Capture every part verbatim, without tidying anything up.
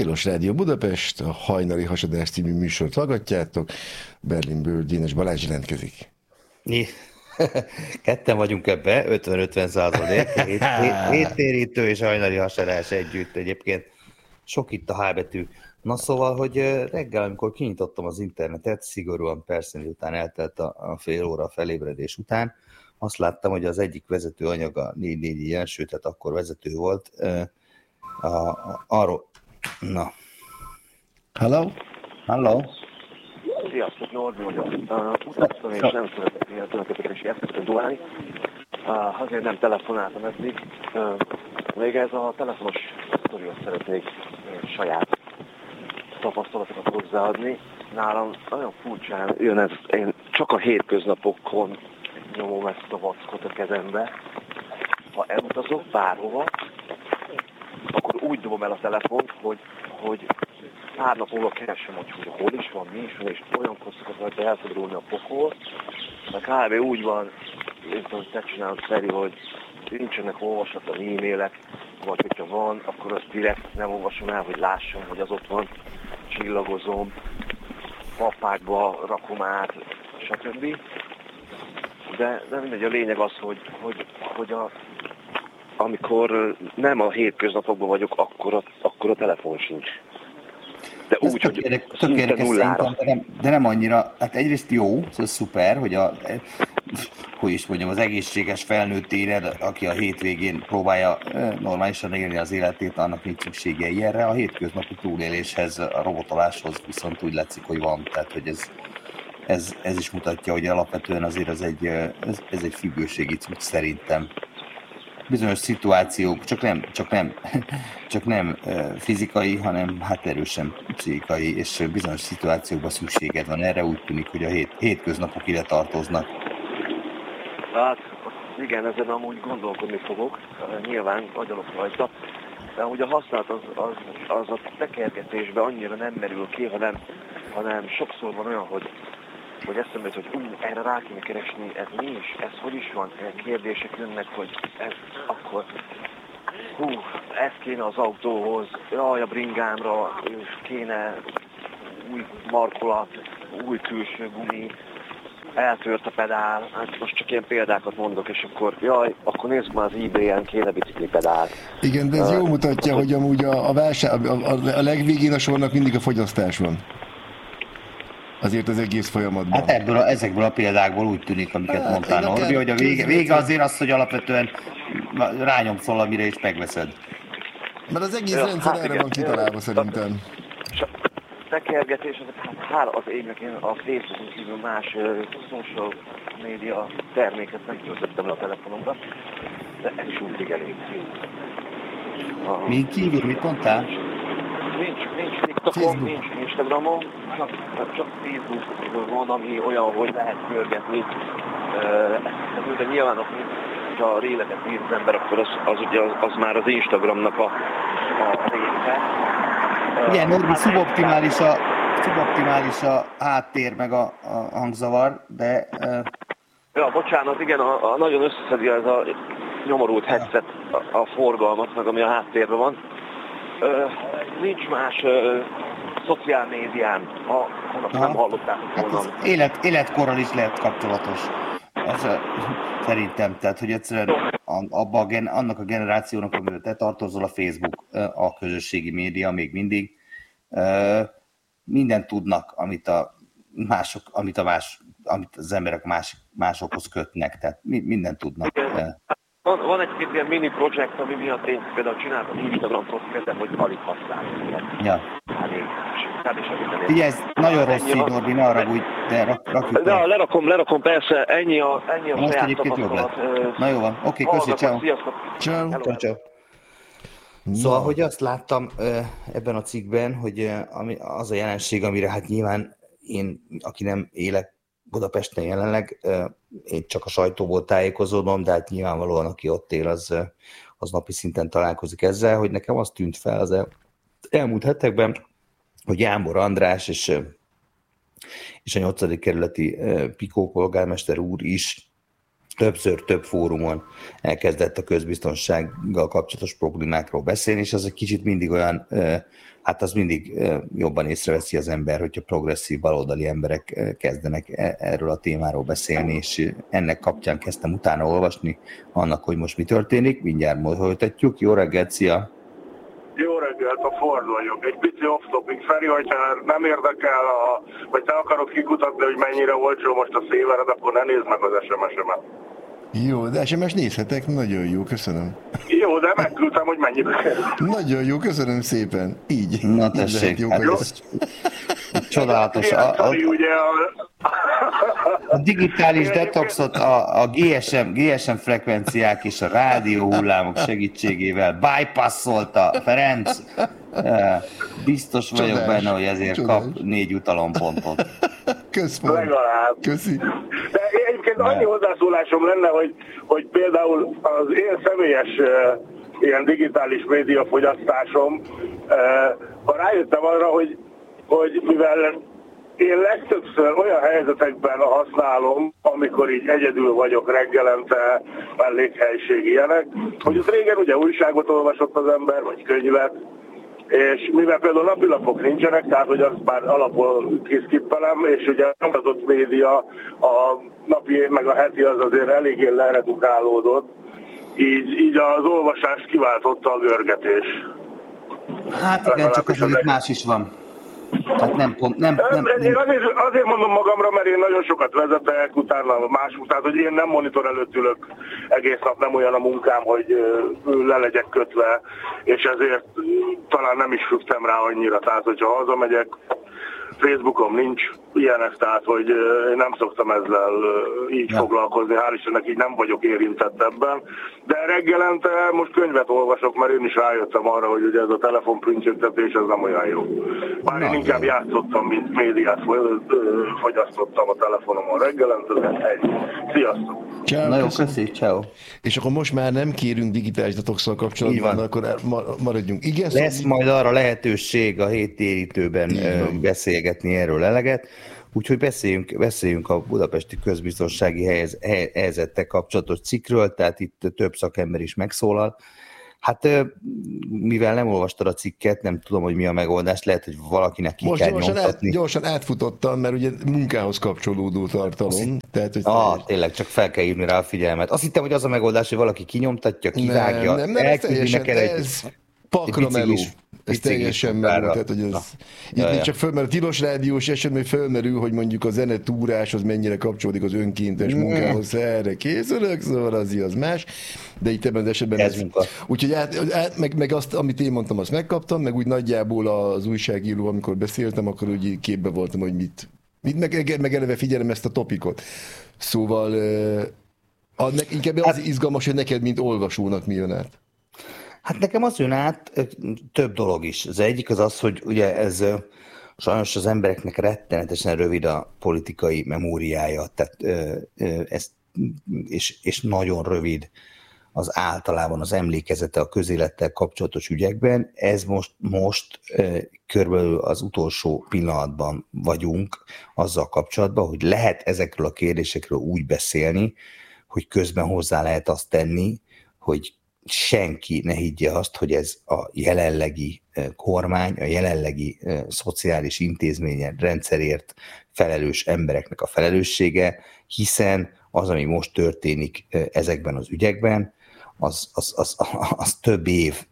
Tilos Rádió Budapest, a Hajnali Hasadás című műsort hallgatjátok. Berlinből Dénes Balázs jelentkezik. Mi? Ketten vagyunk ebbe, ötven-ötven százalék. Héttérítő és hajnali hasadás együtt egyébként. Sok itt a H betű. Na szóval, hogy reggel, amikor kinyitottam az internetet, szigorúan persze, miután eltelt a fél óra felébredés után, azt láttam, hogy az egyik vezető anyag a négy négy ilyen, sőt, tehát akkor vezető volt. A, a, arról... Na. Hello? Hello? Sziasztok, Norbi vagyok. Uh, utaztam és nem szeretek ilyen tulajdonképpen is értettem duálni. Uh, azért nem telefonáltam eddig. Uh, még ez a telefonos sztorihoz szeretnék uh, saját tapasztalatokat hozzáadni. Nálam nagyon furcsán jön ez, én csak a hétköznapokon nyomom ezt a vackot a kezembe. Ha elutazok bárhova, akkor úgy dobom el a telefont, hogy, hogy pár nap múlva keresem, hogy, hogy hol is van, mi is van, és olyankor szokott rajta elfordulni a pokol. De kb. Úgy van, mint ahogy te csinálod, Feri, hogy nincsenek olvasatlan e-mailek, vagy hogyha van, akkor azt direkt nem olvasom el, hogy lássam, hogy az ott van, csillagozom, papákba rakom át, stb. De, de mindegy, a lényeg az, hogy, hogy, hogy a, amikor nem a hétköznapokban vagyok, akkor a, akkor a telefon sincs. De Ez úgy, tök hogy érdekes, tök érdekes szerintem, de nem, de nem annyira, hát egyrészt jó, ez szuper, hogy a, hogy is mondjam, az egészséges felnőtt éred, aki a hétvégén próbálja normálisan élni az életét, annak nincs szüksége ilyenre. A hétköznapi túléléshez, a robotoláshoz viszont úgy látszik, hogy van, tehát hogy ez, ez, ez is mutatja, hogy alapvetően azért ez egy, ez, ez egy függőségi cucc szerintem. Bizonyos szituációk, csak nem, csak nem, csak nem fizikai, hanem hát erősen pszichikai, és bizonyos szituációkban szükséged van erre, úgy tűnik, hogy a hét, hétköznapok ide tartoznak. Hát igen, ezen amúgy gondolkodni fogok, nyilván agyalok rajta, de amúgy a használat az, az, az a tekergetésben annyira nem merül ki, hanem, hanem sokszor van olyan, hogy hogy eszembe jut, hogy ú, erre rá kéne keresni, ez mi is, ez hogy is van, kérdések jönnek, hogy ez akkor, hú, ez kéne az autóhoz, jaj, a bringámra kéne új markolat, új külső gumi, eltört a pedál, hát most csak ilyen példákat mondok, és akkor jaj, akkor nézzük már az eBay-en, kéne bicikli pedál. Igen, de ez uh, jól mutatja, hogy amúgy a, a, válság, a, a, a legvégén a sornak mindig a fogyasztás van. Azért az egész folyamatban. Hát ebből a, ezekből a példákból úgy tűnik, amiket hát, mondtál, Norbi, hogy a vége, vége azért az, hogy alapvetően rányomsz valamire és megveszed. Mert az egész ja, rendszer hát erre igen, van kitalálva szerintem. A tekergetés, hát hála az égnek, én a Facebookon kívül más uh, social media terméket nem töltöttem le a telefonomra, de ez is úgy elég. Uh, Mi kívül, mit mondtál? Nincs, nincs TikTokon, nincs Instagramon, csak, csak Facebook van, ami olyan, hogy lehet pörgetni. Uh, de nyilván, ha a réleket ír az ember, akkor az, az, ugye, az, az már az Instagramnak a, a része. Igen, Norbi, szuboptimális a, szuboptimális a háttér, meg a, a hangzavar, de... Uh... Ja, bocsánat, igen, a, a nagyon összeszedi ez a nyomorult headset, a, a forgalmat, meg ami a háttérben van. Uh, nincs más uh, szociál médián, ha nem hallottátok volna. Hát élet, életkorral is lehet kapcsolatos. Ez a, szerintem, tehát, hogy egyszerűen abba a gen, annak a generációnak, amivel te tartozol, a Facebook, a közösségi média még mindig, mindent tudnak, amit a mások, amit a más, amit az emberek más, másokhoz kötnek, tehát mindent tudnak. Van, van egy-két ilyen mini projekt, ami miatt én például csináltam Instagram profilt, hogy alig használom ilyet. Ja. Figyelj, nagyon rossz így, Norbi, ne haragudj, de rak, rakjuk le. Lerakom, lerakom, persze, ennyi a, ennyi a most egyébként jobb lett. Na jó van, oké, okay, köszi, ciao. Ciao. Ciao. Szóval, hogy azt láttam ebben a cikkben, hogy az a jelenség, amire hát nyilván én, aki nem élek Budapesten jelenleg, én csak a sajtóból tájékozódom, de hát nyilvánvalóan, aki ott él, az, az napi szinten találkozik ezzel, hogy nekem az tűnt fel az el, elmúlt hetekben, hogy Jámbor András és, és a nyolcadik kerületi Pikó polgármester úr is többször, több fórumon elkezdett a közbiztonsággal kapcsolatos problémákról beszélni, és az egy kicsit mindig olyan, hát az mindig jobban észreveszi az ember, hogyha progresszív baloldali emberek kezdenek erről a témáról beszélni, és ennek kapcsán kezdtem utána olvasni annak, hogy most mi történik. Mindjárt folytatjuk. Jó reggelt, szia! Jó reggelt, a Ford vagyok. Egy pici off-topic. Feri, hogyha nem érdekel, a, vagy te akarod kikutatni, hogy mennyire olcsó most a szévered, akkor ne nézd meg az es em es-emet. Jó, de es em es nézhetek, nagyon jó, köszönöm. Jó, de megküldtem, hogy mennyire kell. Nagyon jó, köszönöm szépen. Így. Na tessék, jó, hát csodálatos. A, a, a digitális detoxot a, a gé es em, gé es em frekvenciák és a rádióhullámok segítségével bypasszolta Ferenc. Biztos vagyok Csodás. benne, hogy ezért Csodás. kap négy utalompontot. Köszönöm. Legalább. Köszi. De egyébként annyi hozzászólásom lenne, hogy, hogy például az én személyes uh, ilyen digitális média fogyasztásom, uh, ha rájöttem arra, hogy, hogy mivel én legtöbbször olyan helyzetekben használom, amikor így egyedül vagyok reggelente, mellékhelyiség ilyenek, hogy az régen ugye újságot olvasott az ember, vagy könyvet, és mivel például napilapok nincsenek, tehát hogy azt már alapból kiszkippelem, és ugye a nyomtatott média, a napi meg a heti az azért eléggé leredukálódott, így, így az olvasást kiváltotta a görgetés. Hát igen, csak azért más is van. Tehát nem pont, nem, nem, nem. Én azért, azért mondom magamra, mert én nagyon sokat vezetek, utána más, tehát hogy én nem monitor előtt ülök egész nap, nem olyan a munkám, hogy le legyek kötve, és ezért talán nem is fügtem rá annyira, tehát hogyha hazamegyek, Facebookom nincs ilyenek, tehát hogy én nem szoktam ezzel így ja. foglalkozni, hál' Istennek így nem vagyok érintett ebben. De reggelente most könyvet olvasok, mert én is rájöttem arra, hogy ugye ez a telefonprüntjögtetés ez nem olyan jó. Bár Na, én inkább jó. játszottam, mint médiát fogyasztottam a telefonomon reggelente, de egy. Sziasztok! Ciao, Na jó, köszi, ciao. És akkor most már nem kérünk digitális detoxsal kapcsolatban, akkor maradjunk. Igen, Lesz szóval... majd arra lehetőség a héttérítőben beszélgetni erről eleget, úgyhogy beszéljünk, beszéljünk a budapesti közbiztonsági helyz, helyzettel kapcsolatos cikkről, tehát itt több szakember is megszólal. Hát mivel nem olvastad a cikket, nem tudom, hogy mi a megoldás, lehet, hogy valakinek ki Most kell gyorsan nyomtatni. Át, gyorsan átfutottam, mert ugye munkához kapcsolódó tartalom. Tehát, hogy ah, te... tényleg, csak fel kell írni rá a figyelmet. Azt hittem, hogy az a megoldás, hogy valaki kinyomtatja, kivágja, nem, nem, elküldi neked egy... Ez pakrameló. Ez teljesen merül, tehát hogy ez... Na. Itt ja, még ja. csak fölmerül, a tilos rádiós esetben fölmerül, hogy mondjuk a zenetúrás az mennyire kapcsolódik az önkéntes munkához, erre készülök, szóval az, az más, de itt ebben az esetben ez... ez úgyhogy át, át, meg, meg azt, amit én mondtam, azt megkaptam, meg úgy nagyjából az újságíró, amikor beszéltem, akkor úgy képbe voltam, hogy mit... mit meg, meg eleve figyelem ezt a topikot. Szóval a, ne, inkább az hát, izgalmas, hogy neked, mint olvasónak mi jön át. Hát nekem az jön át több dolog is. Az egyik az az, hogy ugye ez sajnos az embereknek rettenetesen rövid a politikai memóriája, tehát ez, és, és nagyon rövid az általában az emlékezete a közélettel kapcsolatos ügyekben. Ez most, most körülbelül az utolsó pillanatban vagyunk azzal kapcsolatban, hogy lehet ezekről a kérdésekről úgy beszélni, hogy közben hozzá lehet azt tenni, hogy senki ne higgye azt, hogy ez a jelenlegi kormány, a jelenlegi szociális intézményen, rendszerért felelős embereknek a felelőssége, hiszen az, ami most történik ezekben az ügyekben, az, az, az, az több év,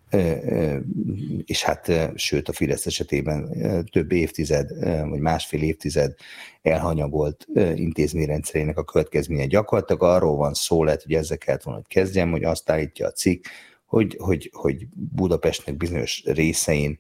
és hát sőt a Fidesz esetében több évtized, vagy másfél évtized elhanyagolt intézményrendszerének a következménye. Gyakorlatilag arról van szó, lehet, hogy ezzel kellett volna, hogy kezdjem, hogy azt állítja a cikk, hogy, hogy, hogy Budapestnek bizonyos részein,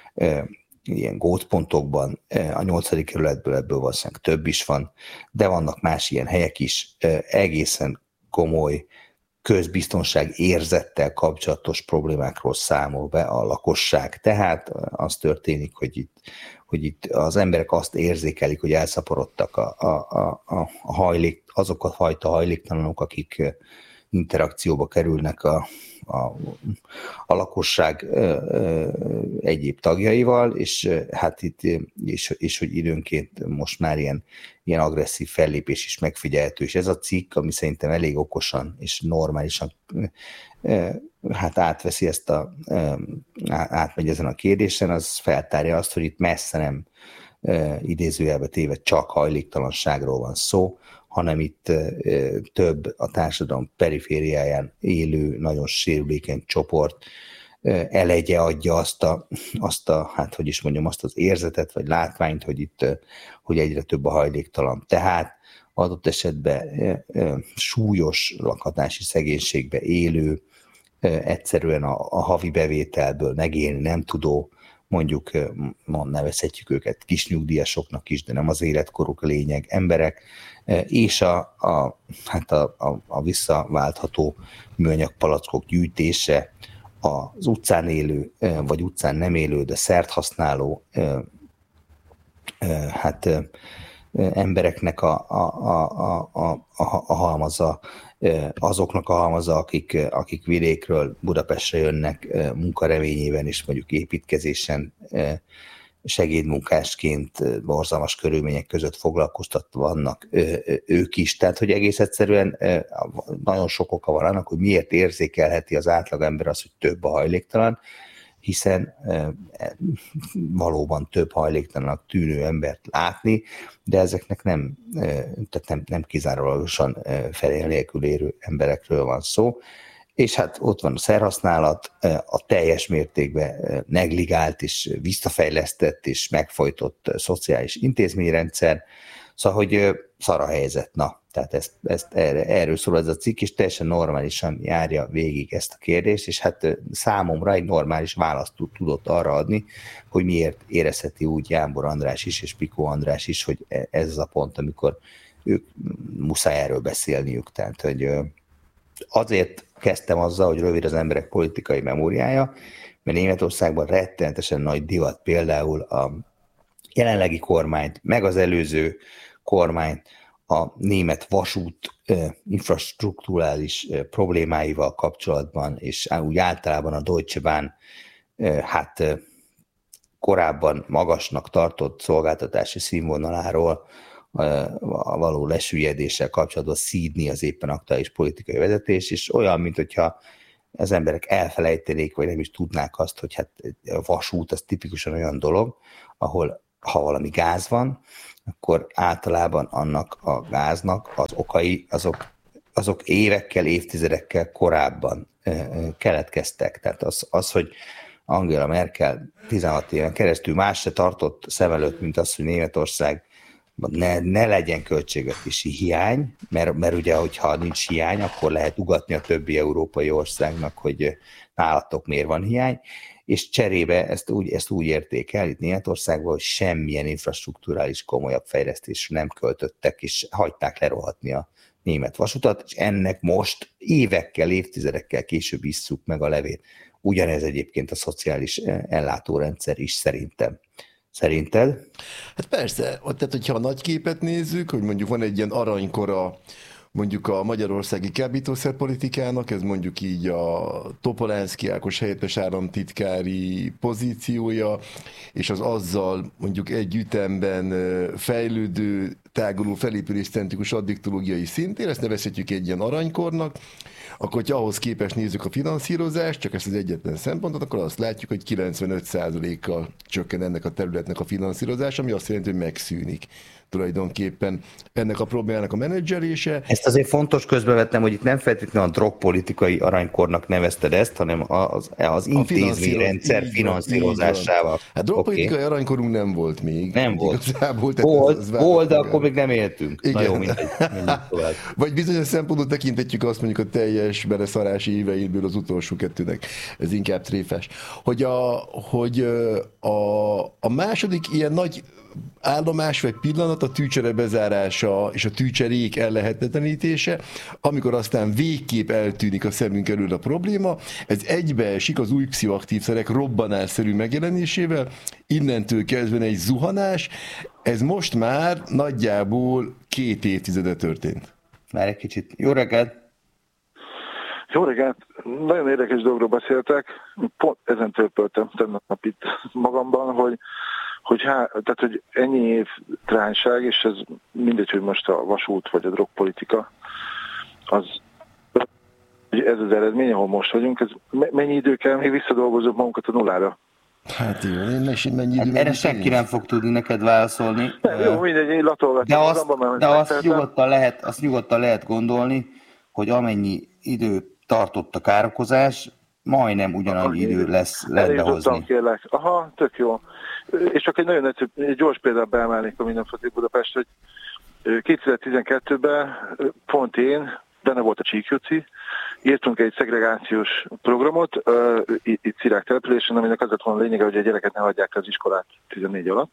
ilyen gótpontokban, a nyolcadik kerületből ebből valószínűleg több is van, de vannak más ilyen helyek is, egészen komoly közbiztonság érzettel kapcsolatos problémákról számol be a lakosság. Tehát az történik, hogy itt, hogy itt az emberek azt érzékelik, hogy elszaporodtak a, a, a, a hajlék, azok a fajta hajléktalanok, akik interakcióba kerülnek a, a, a lakosság egyéb tagjaival, és hát itt, és, és hogy időnként most már ilyen, ilyen agresszív fellépés is megfigyelhető, és ez a cikk, ami szerintem elég okosan és normálisan hát átveszi ezt a, átmegy ezen a kérdésen, az feltárja azt, hogy itt messze nem idézőjelbe téve csak hajléktalanságról van szó, hanem itt több a társadalom perifériáján élő, nagyon sérülékeny csoport elegye adja azt a, azt a, hát hogy is mondjam, azt az érzetet, vagy látványt, hogy itt, hogy egyre több a hajléktalan. Tehát adott esetben súlyos lakhatási szegénységbe élő, egyszerűen a, a havi bevételből megélni nem tudó, mondjuk nevezhetjük őket kisnyugdíjasoknak is, de nem az életkoruk a lényeg, emberek, és a, a, hát a, a, a visszaváltható műanyag palackok gyűjtése, az utcán élő, vagy utcán nem élő, de szert használó hát embereknek a, a, a, a, a, a halmaza, azoknak a halmaza, akik, akik vidékről Budapestre jönnek munkareményében és mondjuk építkezésen segédmunkásként borzalmas körülmények között foglalkoztatva vannak ők is. Tehát, hogy egész egyszerűen nagyon sok oka van annak, hogy miért érzékelheti az átlagember az, hogy több a hajléktalan, hiszen valóban több hajléktalannak tűnő embert látni, de ezeknek nem, tehát nem, nem kizárólagosan felél nélkül érő emberekről van szó. És hát ott van a szerhasználat, a teljes mértékben negligált és visszafejlesztett és megfojtott szociális intézményrendszer, szóval, hogy szar a helyzet. Na, tehát ezt, ezt, erre, erről szól ez a cikk, és teljesen normálisan járja végig ezt a kérdést, és hát számomra egy normális választ tudott arra adni, hogy miért érezheti úgy Jámbor András is, és Picó András is, hogy ez az a pont, amikor ők muszáj erről beszélniük. Tehát, hogy azért kezdtem azzal, hogy rövid az emberek politikai memóriája, mert Németországban rettenetesen nagy divat például a jelenlegi kormányt, meg az előző kormányt a német vasút infrastrukturális problémáival kapcsolatban, és úgy általában a Deutsche Bahn hát korábban magasnak tartott szolgáltatási színvonaláról a való lesüllyedéssel kapcsolatban szídni az éppen aktuális politikai vezetés, és olyan, mint hogyha az emberek elfelejtenék, vagy nem is tudnák azt, hogy hát a vasút az tipikusan olyan dolog, ahol ha valami gáz van, akkor általában annak a gáznak az okai, azok, azok évekkel, évtizedekkel korábban keletkeztek. Tehát az, az, hogy Angela Merkel tizenhat éven keresztül más se tartott szem előtt, mint az, hogy Németország ne, ne legyen költségvetési hiány, mert, mert ugye, hogyha nincs hiány, akkor lehet ugatni a többi európai országnak, hogy nálatok miért van hiány, és cserébe ezt úgy, ezt úgy értékel itt Németországban, hogy semmilyen infrastrukturális komolyabb fejlesztésre nem költöttek, és hagyták lerohatni a német vasutat, és ennek most évekkel, évtizedekkel később isszuk meg a levét. Ugyanez egyébként a szociális ellátórendszer is szerintem. Szerinted? Hát persze, tehát hogyha a nagy képet nézzük, hogy mondjuk van egy ilyen aranykora mondjuk a magyarországi kábítószerpolitikának, ez mondjuk így a Topolánszky Ákos helyettes államtitkári pozíciója, és az azzal mondjuk egy ütemben fejlődő, táguló felépüléscentrikus addiktológiai szintén, ezt nevezhetjük egy ilyen aranykornak, akkor, hogyha ahhoz képest nézzük a finanszírozást, csak ezt az egyetlen szempontot, akkor azt látjuk, hogy kilencvenöt százalékkal csökken ennek a területnek a finanszírozása, ami azt jelenti, hogy megszűnik tulajdonképpen ennek a problémának a menedzselése. Ezt azért fontos közbevetnem, hogy itt nem feltétlenül a drogpolitikai aranykornak nevezted ezt, hanem az, az intézményrendszer finanszírozásával. Hát drogpolitikai okay. aranykorunk nem volt még. Nem volt. Igazából, volt, az, az volt, de akkor még nem éltünk. Igen. Na jó, mindegy. Vagy bizonyos szempontból tekintetjük azt mondjuk a teljes beleszarási éveiből az utolsó kettőnek. Ez inkább tréfás. Hogy a, hogy a, a második ilyen nagy állomás vagy pillanat a tűcsere bezárása és a tűcserék ellehetetlenítése, amikor aztán végképp eltűnik a szemünk elől a probléma, ez egybeesik az új pszichoaktív szerek robbanásszerű megjelenésével, innentől kezdve egy zuhanás, ez most már nagyjából két évtizede történt. Már egy kicsit. Jó reggelt! Jó reggelt! Nagyon érdekes dologról beszéltek. Pont ezen törpöltem tegnap itt magamban, hogy, hogy, há, tehát, hogy ennyi év trányság, és ez mindegy, hogy most a vasút vagy a drogpolitika, az ez az eredmény, ahol most vagyunk, ez mennyi idő kell, még visszadolgozunk magunkat a nullára? Hát jó, én meg is mennyi idő. Erre senki nem fog tudni neked válaszolni. Nem, jó, mindegy, én latolgatom. De azt, magamban, de azt nyugodtan, lehet, azt nyugodtan lehet gondolni, hogy amennyi idő tartott a károkozás, majdnem ugyanannyi idő lesz lehet behozni. Kérlek. Aha, tök jó. És csak egy nagyon egyszerű, egy gyors példát beemelnék a Mindenföldi Budapest, hogy kétezer-tizenkettőben pont én, benne volt a Csíkjóci, írtunk egy szegregációs programot uh, itt Szirák településen, aminek az lett volna a lényege, hogy a gyereket ne hagyják az iskolát tizennégy alatt.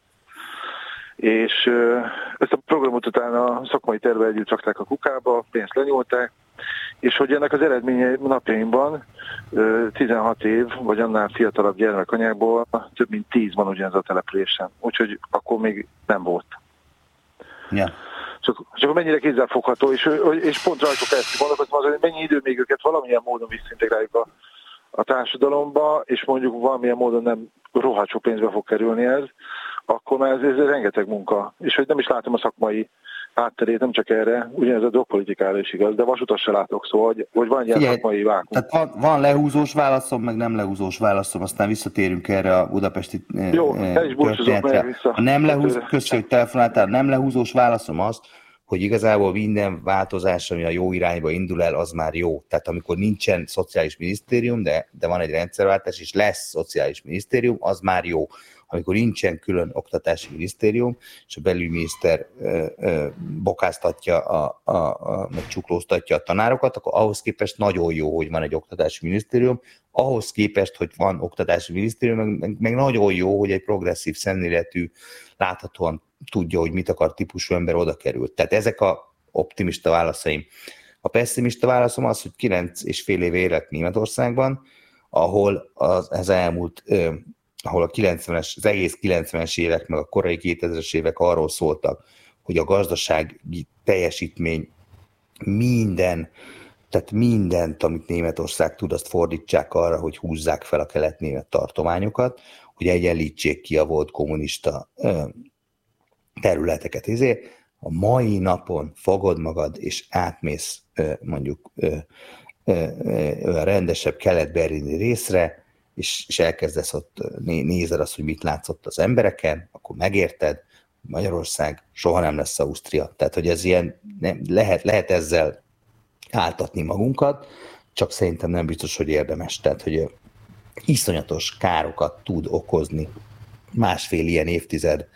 És uh, ezt a programot utána a szakmai terve együtt rakták a kukába, pénzt lenyúlták, és hogy ennek az eredménye napjainkban uh, tizenhat év, vagy annál fiatalabb gyermekanyákból több mint tíz van ugyanez a településen. Úgyhogy akkor még nem volt. Ja. Csak, csak mennyire kézzelfogható, és, és pont rajtuk ezt gondolkozom, hogy mennyi idő még őket valamilyen módon visszaintegráljuk a, a társadalomba, és mondjuk valamilyen módon nem rohadt sok pénzbe fog kerülni ez, akkor már ez, ez rengeteg munka. És hogy nem is látom a szakmai hátterét, nem csak erre, ugyanez a drogpolitikára is igaz, de vasutat se látok, szóval, hogy, hogy van ilyen Figyelj, szakmai vákum. Tehát van, van lehúzós válaszom, meg nem lehúzós válaszom, aztán visszatérünk erre a budapesti Jó, el is búcsúzok meg vissza. A nem lehúz, köszönjük, hogy telefonáltál, nem lehúzós válaszom az, hogy igazából minden változás, ami a jó irányba indul el, az már jó. Tehát amikor nincsen szociális minisztérium, de, de van egy rendszerváltás, és lesz szociális minisztérium, az már jó. Amikor nincsen külön oktatási minisztérium, és a belügyminiszter ö, ö, bokáztatja, a, a, a, meg csuklóztatja a tanárokat, akkor ahhoz képest nagyon jó, hogy van egy oktatási minisztérium, ahhoz képest, hogy van oktatási minisztérium, meg, meg, meg nagyon jó, hogy egy progresszív szemléletű, láthatóan tudja, hogy mit akar típusú ember oda került. Tehát ezek a optimista válaszaim. A pessimista válaszom az, hogy kilenc és fél éve élek Németországban, ahol az, az elmúlt, eh, ahol a kilencvenes, az egész kilencvenes évek, meg a korai kétezres évek arról szóltak, hogy a gazdasági teljesítmény minden, tehát mindent, amit Németország tud, azt fordítsák arra, hogy húzzák fel a kelet-német tartományokat, hogy egyenlítsék ki a volt kommunista eh, területeket. Ezért a mai napon fogod magad, és átmész mondjuk a rendesebb kelet-berlini részre, és, és elkezdesz ott nézed azt, hogy mit látszott az embereken, akkor megérted, Magyarország soha nem lesz Ausztria. Tehát, hogy ez ilyen, nem, lehet, lehet ezzel áltatni magunkat, csak szerintem nem biztos, hogy érdemes. Tehát, hogy iszonyatos károkat tud okozni másfél ilyen évtized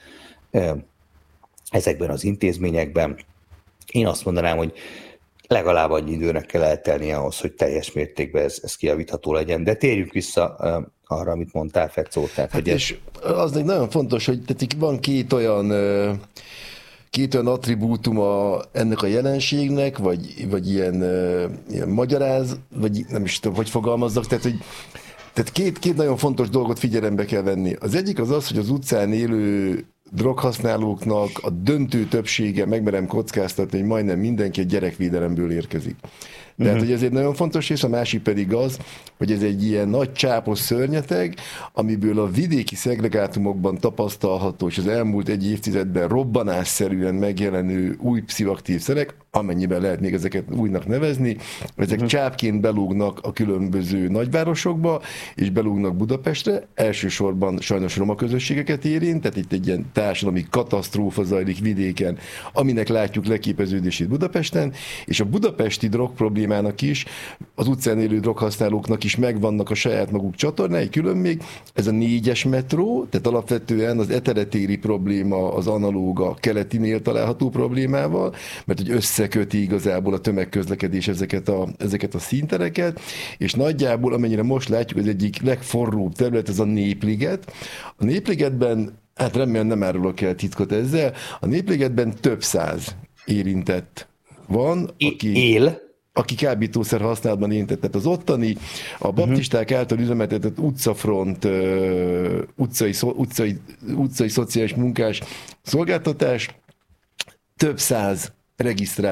ezekben az intézményekben. Én azt mondanám, hogy legalább annyi időnek kell eltelni ahhoz, hogy teljes mértékben ez, ez kijavítható legyen. De térjünk vissza uh, arra, amit mondtál, Fecó. Tehát, hát hogy és ez... az nagyon fontos, hogy tehát van két olyan, uh, két olyan attribútuma ennek a jelenségnek, vagy, vagy ilyen, uh, ilyen magyaráz, vagy nem is tudom, hogy fogalmazzak, tehát, hogy tehát két, két nagyon fontos dolgot figyelembe kell venni. Az egyik az az, hogy az utcán élő droghasználóknak a döntő többsége, megmerem kockáztatni, hogy majdnem mindenki a gyerekvédelemből érkezik. Tehát, uh-huh. hogy ez egy nagyon fontos rész, a másik pedig az, hogy ez egy ilyen nagy csápos szörnyeteg, amiből a vidéki szegregátumokban tapasztalható, és az elmúlt egy évtizedben robbanásszerűen megjelenő új pszichoaktív szerek, amennyiben lehet még ezeket újnak nevezni, ezek uh-huh. csápként belúgnak a különböző nagyvárosokba, és belúgnak Budapestre, elsősorban sajnos roma közösségeket érint, tehát itt egy ilyen társadalmi katasztrófa zajlik vidéken, aminek látjuk leképeződését Budapesten, és a budapesti drog problémának is, az utcán élő droghasználóknak is megvannak a saját maguk csatornái, külön még ez a négyes metró, tehát alapvetően az eteretéri probléma az analóg a keletinél található problémával, mert hogy összeköti igazából a tömegközlekedés ezeket a, ezeket a színtereket, és nagyjából, amennyire most látjuk, az egyik legforróbb terület, ez a Népliget. A Népligetben, hát remélem nem árulok el titkot ezzel, a Népligetben több száz érintett van, aki... Él? aki kábítószer használatban érintett. Tehát az ottani, a baptisták által üzemeltetett utcafront, utcai, utcai, utcai szociális munkás szolgáltatás több száz regisztrált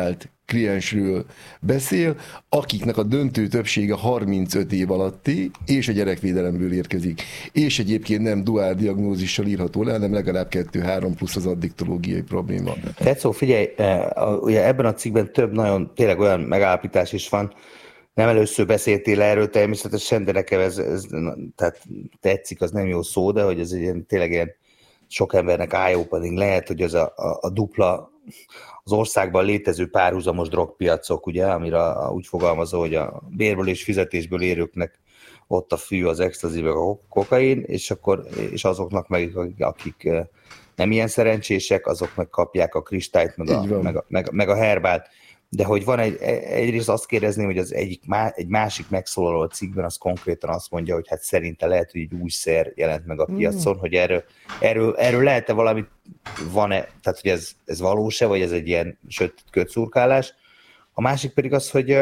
kliensről beszél, akiknek a döntő többsége harmincöt év alatti, és a gyerekvédelemből érkezik. És egyébként nem duál diagnózissal írható le, hanem legalább kettő-három plusz az addiktológiai probléma. Tetszó, figyelj, ugye ebben a cikkben több nagyon tényleg olyan megállapítás is van, nem először beszéltél erről természetesen, de nekem ez, ez tehát tetszik, az nem jó szó, de hogy ez egy ilyen, tényleg ilyen sok embernek eye-opening lehet, hogy az a, a, a dupla, az országban létező párhuzamos drogpiacok, ugye, amire úgy fogalmazó, hogy a bérből és fizetésből érőknek ott a fű, az ecstasy, a kokain, és, akkor, és azoknak meg, akik nem ilyen szerencsések, azok meg kapják a kristályt, meg a, meg a, meg, meg a herbált. De hogy van egy, egyrészt azt kérdezném, hogy az egyik, egy másik megszólaló a cikkben az konkrétan azt mondja, hogy hát szerinte lehet, hogy egy új szer jelent meg a piacon, mm. hogy erről, erről, erről lehet-e valamit, van-e, tehát hogy ez, ez valós-e, vagy ez egy ilyen sötét kötszurkálás. A másik pedig az, hogy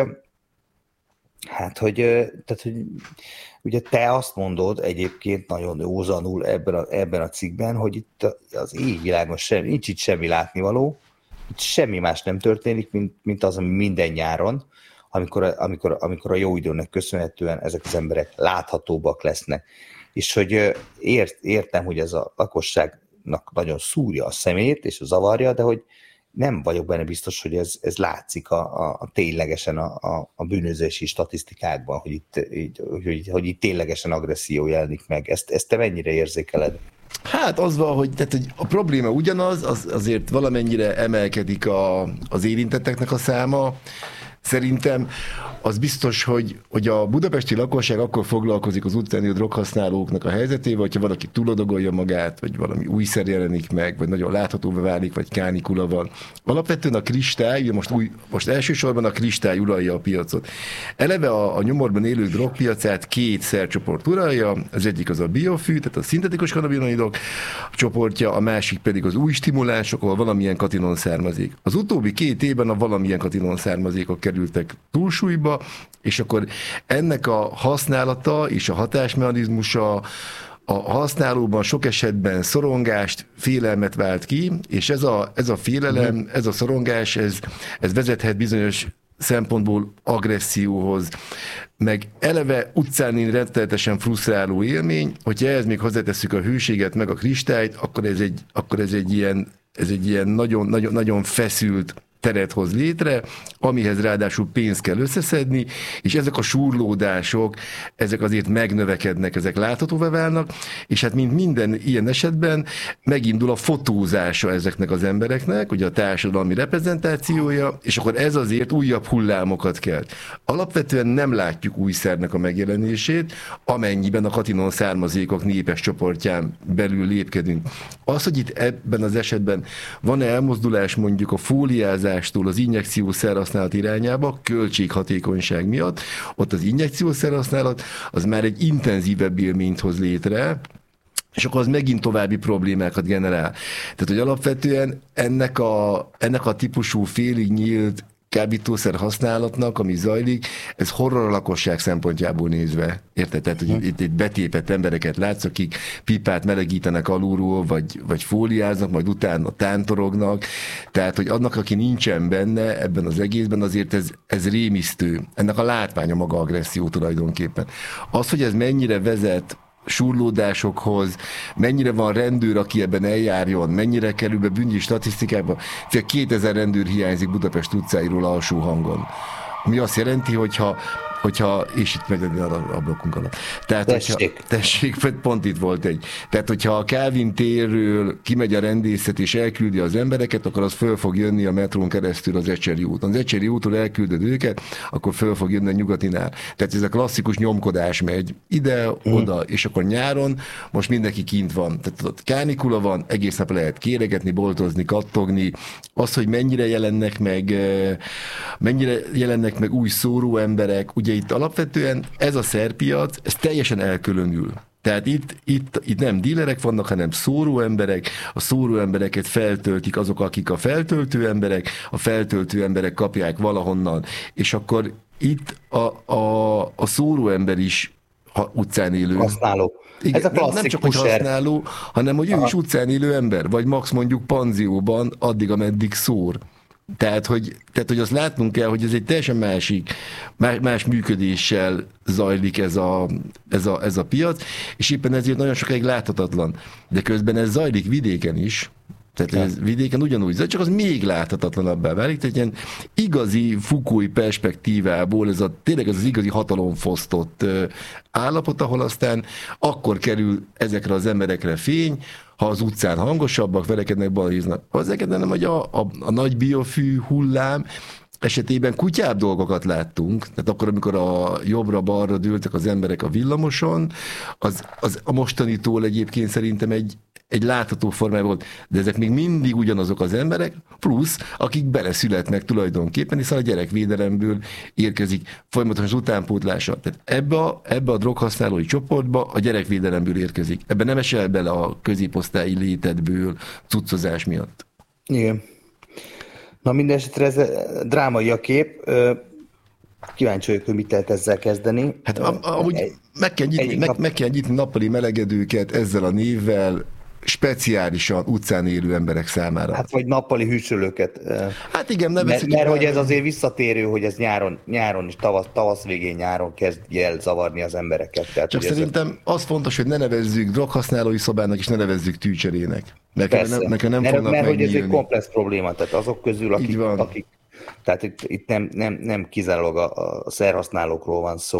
hát, hogy, tehát, hogy ugye te azt mondod egyébként nagyon józanul ebben a, ebben a cikkben, hogy itt az égvilágon semmi, nincs itt semmi látnivaló, itt semmi más nem történik, mint, mint az, ami minden nyáron, amikor, amikor, amikor a jó időnek köszönhetően ezek az emberek láthatóbbak lesznek. És hogy ért, értem, hogy ez a lakosságnak nagyon szúrja a szemét, és zavarja, de hogy nem vagyok benne biztos, hogy ez, ez látszik a, a, a ténylegesen a, a, a bűnözési statisztikákban, hogy itt, így, hogy, hogy itt ténylegesen agresszió jelenik meg. Ezt, ezt te mennyire érzékeled? Hát az van, hogy, tehát, hogy a probléma ugyanaz, az, azért valamennyire emelkedik a, az érintetteknek a száma. Szerintem az biztos, hogy, hogy a budapesti lakosság akkor foglalkozik az utcáni droghasználóknak a helyzetével, hogyha valaki túladagolja magát, vagy valami újszer jelenik meg, vagy nagyon láthatóvá válik, vagy kánikula van. Alapvetően a kristály, most, új, most elsősorban a kristály uralja a piacot. Eleve a, a nyomorban élő drogpiacát két szercsoport uralja, az egyik az a biofű, tehát a szintetikus kanabinoidok csoportja, a másik pedig az új stimulánsok, ahol valamilyen katinon származik. Az utóbbi két évben a valamilyen katinon származékok kerültek túlsúlyba, és akkor ennek a használata és a hatásmechanizmusa a használóban sok esetben szorongást, félelmet vált ki, és ez a, ez a félelem, ez a szorongás, ez, ez vezethet bizonyos szempontból agresszióhoz, meg eleve utcán rettenetesen frusztráló élmény, hogyha ehhez még hozzátesszük a hőséget, meg a kristályt, akkor ez egy, akkor ez egy ilyen, ez egy ilyen nagyon, nagyon, nagyon feszült teret hoz létre, amihez ráadásul pénzt kell összeszedni, és ezek a súrlódások, ezek azért megnövekednek, ezek láthatóvá válnak, és hát mint minden ilyen esetben megindul a fotózása ezeknek az embereknek, ugye a társadalmi reprezentációja, és akkor ez azért újabb hullámokat kelt. Alapvetően nem látjuk új szernek a megjelenését, amennyiben a katinon származékok népes csoportján belül lépkedünk. Az, hogy itt ebben az esetben van-e elmozdulás mondjuk a fóliázás az injekciószer használat irányába, költséghatékonyság miatt, ott az injekciószer használat az már egy intenzívebb élményt hoz létre, és akkor az megint további problémákat generál. Tehát, hogy alapvetően ennek a, ennek a típusú félig nyílt kábítószer használatnak, ami zajlik, ez horror a lakosság szempontjából nézve. Érted? Tehát, hogy itt, itt betépett embereket látsz, akik pipát melegítenek alulról, vagy, vagy fóliáznak, majd utána tántorognak. Tehát, hogy annak, aki nincsen benne ebben az egészben, azért ez, ez rémisztő. Ennek a látványa maga agresszió tulajdonképpen. Az, hogy ez mennyire vezet súrlódásokhoz, mennyire van rendőr, aki ebben eljárjon, mennyire kerül be bűnügyi statisztikába. kétezer rendőr hiányzik Budapest utcáiról alsó hangon. Mi azt jelenti, hogyha hogyha, és itt megy a blokkunk alatt. Tehát, tessék. Hogyha, tessék, pont itt volt egy. Tehát, hogyha a Kálvin térről kimegy a rendészet és elküldi az embereket, akkor az föl fog jönni a metrón keresztül az Ecseri úton. Az Ecseri útról elküldöd őket, akkor föl fog jönni a Nyugatinál. Tehát ez a klasszikus nyomkodás megy ide, mm. oda, és akkor nyáron most mindenki kint van. Tehát ott kánikula van, egész nap lehet kéregetni, boltozni, kattogni. Az, hogy mennyire jelennek meg, mennyire jelennek meg új szóró emberek, ugye itt alapvetően ez a szerpiac, ez teljesen elkülönül. Tehát itt, itt, itt nem dílerek vannak, hanem szóró emberek, a szóró embereket feltöltik azok, akik a feltöltő emberek, a feltöltő emberek kapják valahonnan, és akkor itt a, a, a szóró ember is ha utcán élő. Használó. Igen, ez a nem, nem csak, hogy használó, hanem hogy ő Aha. is utcán élő ember, vagy max mondjuk panzióban addig, ameddig szór. Tehát hogy, tehát, hogy azt látnunk kell, hogy ez egy teljesen másik, más, más működéssel zajlik ez a, ez, a, ez a piac, és éppen ezért nagyon sokáig láthatatlan. De közben ez zajlik vidéken is, tehát ez vidéken ugyanúgy zajlik, csak az még láthatatlanabbá válik, tehát ilyen igazi Foucault-i perspektívából ez a, tényleg ez az igazi hatalomfosztott állapot, ahol aztán akkor kerül ezekre az emberekre fény, ha az utcán hangosabbak, verekednek, balhíznak. Ezeket nem, hogy a, a, a nagy biofű hullám esetében kutyább dolgokat láttunk, tehát akkor, amikor a jobbra-balra dőltek az emberek a villamoson, az, az a mostanitól egyébként szerintem egy, egy látható formája volt, de ezek még mindig ugyanazok az emberek, plusz akik beleszületnek tulajdonképpen, hiszen a gyerekvédelemből érkezik folyamatosan az utánpótlása. Tehát ebbe a, ebbe a droghasználói csoportba a gyerekvédelemből érkezik. Ebben nem esel bele a középosztályi létedből cuccozás miatt. Igen. Na minden esetre ez drámai a kép. Kíváncsi vagyok, hogy mit lehet ezzel kezdeni. Hát amúgy meg kell nyitni, meg, meg kell nyitni nappali melegedőket ezzel a névvel, speciálisan utcán élő emberek számára. Hát vagy nappali hűsölőket. Hát igen, nem Mert, mert hogy ez azért visszatérő, hogy ez nyáron, nyáron és tavasz, tavasz végén nyáron kezdje el zavarni az embereket. Tehát, csak szerintem ez... az fontos, hogy ne nevezzük droghasználói szobának, és ne nevezzük tűcserének. Mert nem, nem, nem mert, fognak mert hogy ez egy komplex probléma, tehát azok közül, akik, akik tehát itt, itt nem, nem, nem kizárólag a, a szerhasználókról van szó.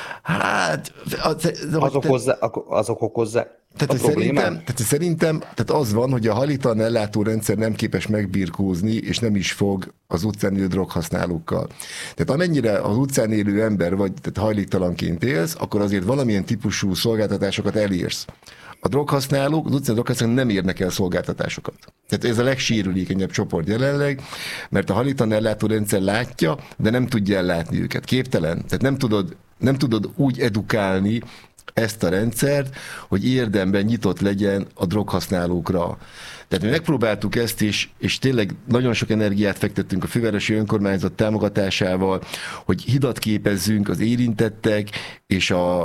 Hát... Az, azok, hozzá, azok okozzák Tehát szerintem, tehát szerintem tehát az van, hogy a hajléktalan ellátórendszer nem képes megbirkózni, és nem is fog az utcán élő droghasználókkal. Tehát amennyire az utcán élő ember vagy, tehát hajléktalanként élsz, akkor azért valamilyen típusú szolgáltatásokat elérsz. A droghasználók, az utcán droghasználók nem érnek el szolgáltatásokat. Tehát ez a legsérülékenyebb csoport jelenleg, mert a hajléktalan ellátórendszer látja, de nem tudja ellátni őket. Képtelen. Tehát nem tudod, nem tudod úgy edukálni ezt a rendszert, hogy érdemben nyitott legyen a droghasználókra. Tehát mi megpróbáltuk ezt is, és tényleg nagyon sok energiát fektettünk a fővárosi önkormányzat támogatásával, hogy hidat képezzünk az érintettek és a,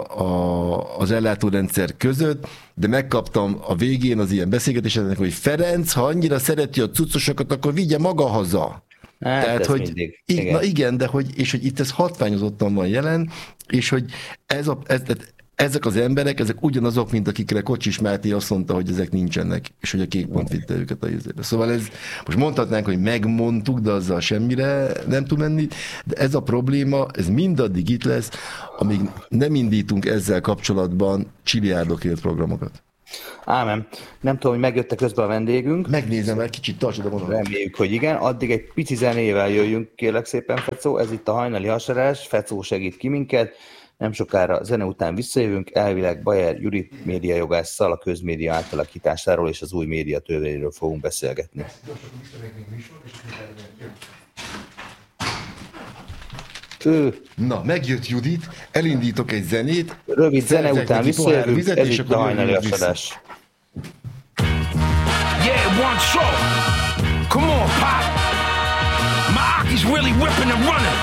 a, az ellátórendszer között, de megkaptam a végén az ilyen beszélgetéseknek, hogy Ferenc, ha annyira szereti a cuccosokat, akkor vigye maga haza. Hát Tehát, hogy mindig. Igen. Na igen, de hogy, és hogy itt ez hatványozottan van jelen, és hogy ez a, ez, ezek az emberek, ezek ugyanazok, mint akikre Kocsis Máté azt mondta, hogy ezek nincsenek, és hogy a Kék Pont vitte őket a izébe. Szóval ez, most mondhatnánk, hogy megmondtuk, de azzal semmire nem tud menni, de ez a probléma, ez mindaddig itt lesz, amíg nem indítunk ezzel kapcsolatban csiliárdokért programokat. Ámen. Nem tudom, hogy megjött közben a vendégünk. Megnézem el, kicsit tartsad a vonalat. Reméljük, hogy igen. Addig egy pici zenével jöjjünk, kérlek szépen, Fecó. Ez itt a hajnali hasarás. Fecó segít ki minket. Nem sokára zene után visszajövünk. Elvileg Bayer Judit médiajogásszal a közmédia átalakításáról és az új média törvényről fogunk beszélgetni. Ő. Na, megjött Judit, elindítok egy zenét. Rövid zene után visszajövünk, ez itt a hajnali hasarás. Yeah, one show. Come on, Pop. My Aki's really ripping and running.